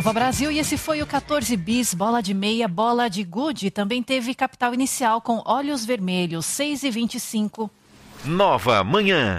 Nova Brasil, e esse foi o 14 bis, bola de meia, bola de gude. Também teve capital inicial com olhos vermelhos, 6h25. Nova Manhã.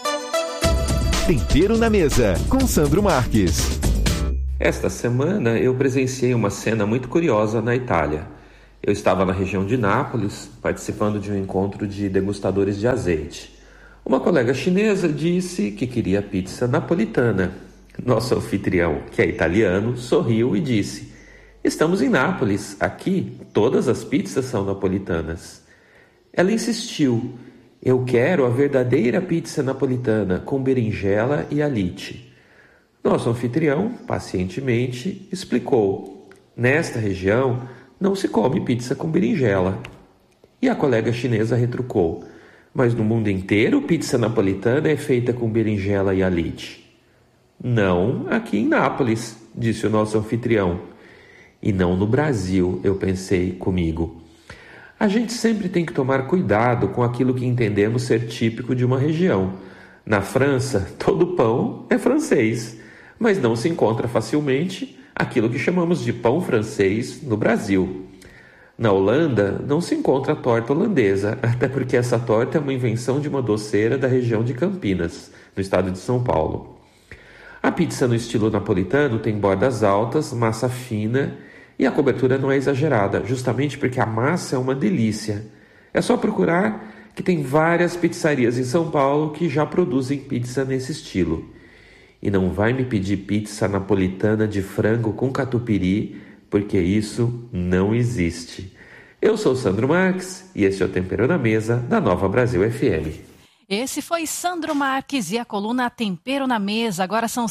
Tempero na mesa, com Sandro Marques. Esta semana eu presenciei uma cena muito curiosa na Itália. Eu estava na região de Nápoles, participando de um encontro de degustadores de azeite. Uma colega chinesa disse que queria pizza napolitana. Nosso anfitrião, que é italiano, sorriu e disse: "Estamos em Nápoles, aqui todas as pizzas são napolitanas." Ela insistiu: "Eu quero a verdadeira pizza napolitana, com berinjela e alite." Nosso anfitrião, pacientemente, explicou: "Nesta região não se come pizza com berinjela." E a colega chinesa retrucou: "Mas no mundo inteiro pizza napolitana é feita com berinjela e alite." "Não aqui em Nápoles", disse o nosso anfitrião. "E não no Brasil", eu pensei comigo. A gente sempre tem que tomar cuidado com aquilo que entendemos ser típico de uma região. Na França, todo pão é francês, mas não se encontra facilmente aquilo que chamamos de pão francês no Brasil. Na Holanda, não se encontra a torta holandesa, até porque essa torta é uma invenção de uma doceira da região de Campinas, no estado de São Paulo. A pizza no estilo napolitano tem bordas altas, massa fina e a cobertura não é exagerada, justamente porque a massa é uma delícia. É só procurar que tem várias pizzarias em São Paulo que já produzem pizza nesse estilo. E não vai me pedir pizza napolitana de frango com catupiry, porque isso não existe. Eu sou Sandro Marques e esse é o Tempero na Mesa da Nova Brasil FM. Esse foi Sandro Marques e a coluna Tempero na Mesa. Agora são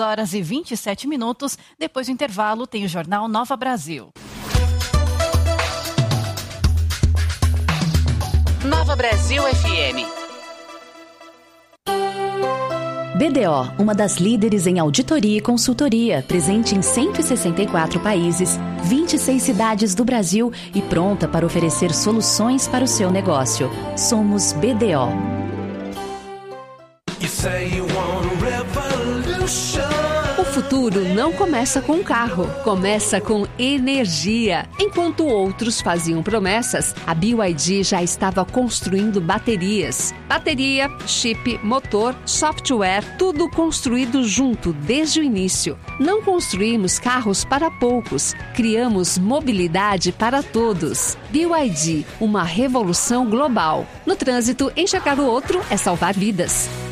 6h27. Depois do intervalo tem o Jornal Nova Brasil. Nova Brasil FM. BDO, uma das líderes em auditoria e consultoria, presente em 164 países, 26 cidades do Brasil e pronta para oferecer soluções para o seu negócio. Somos BDO. O futuro não começa com um carro, começa com energia. Enquanto outros faziam promessas, a BYD já estava construindo baterias. Bateria, chip, motor, software, tudo construído junto desde o início. Não construímos carros para poucos, criamos mobilidade para todos. BYD, uma revolução global. No trânsito, enxergar o outro é salvar vidas.